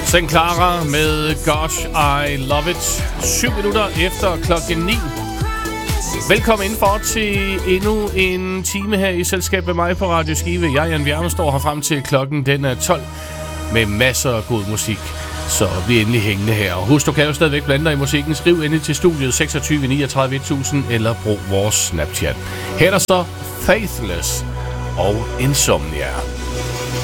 St. Clara med Gosh, I Love It. 7 minutter efter klokken 9. Velkommen indenfor til endnu en time her i selskab med mig på Radio Skive. Jeg, Jan Bjerme, står her frem til klokken den er 12 med masser af god musik. Så bliv endelig hængende her. Og husk, du kan jo stadigvæk blande dig i musikken. Skriv endelig til studiet 26 39 1000 eller brug vores Snapchat. Her er der så Faithless og Insomnia.